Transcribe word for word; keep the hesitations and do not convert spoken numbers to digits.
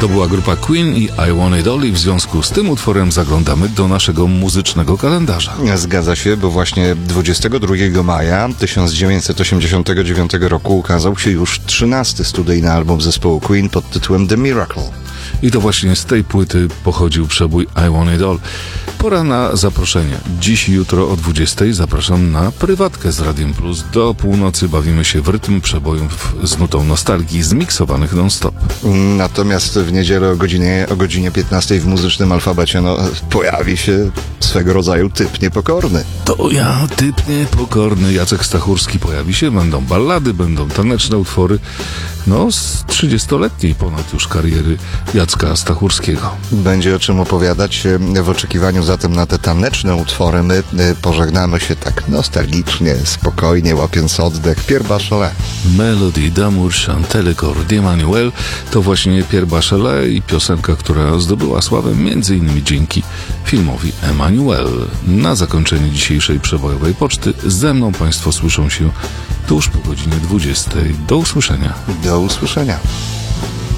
To była grupa Queen i I Want It All i w związku z tym utworem zaglądamy do naszego muzycznego kalendarza. Zgadza się, bo właśnie dwudziestego drugiego maja tysiąc dziewięćset osiemdziesiątego dziewiątego roku ukazał się już trzynasty studyjny album zespołu Queen pod tytułem The Miracle. I to właśnie z tej płyty pochodził przebój I Want It All. Pora na zaproszenie. Dziś i jutro o dwudziestej zapraszam na prywatkę z Radiem Plus. Do północy bawimy się w rytm przebojów z nutą nostalgii zmiksowanych non-stop. Natomiast w niedzielę o godzinie, o godzinie piętnastej w muzycznym alfabecie no, pojawi się swego rodzaju typ niepokorny. To ja, typ niepokorny, Jacek Stachurski pojawi się. Będą ballady, będą taneczne utwory. No, z trzydziestoletniej ponad już kariery Jacka Stachurskiego. Będzie o czym opowiadać. W oczekiwaniu zatem na te taneczne utwory my pożegnamy się tak nostalgicznie, spokojnie, łapiąc oddech. Pierre Bachelet. Melody d'amour chantelle cor d'Emmanuel to właśnie Pierre Bachelet i piosenka, która zdobyła sławę między innymi dzięki filmowi Emmanuel. Na zakończenie dzisiejszej przebojowej poczty ze mną Państwo słyszą się tuż po godzinie dwudziestej. Do usłyszenia. Do usłyszenia.